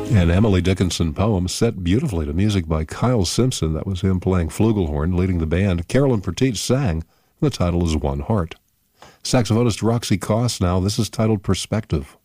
An Emily Dickinson poem set beautifully to music by Kyle Simpson. That was him playing flugelhorn, leading the band. Carolyn Pertich sang. The title is One Heart. Saxophonist Roxy Coss now. This is titled Perspective.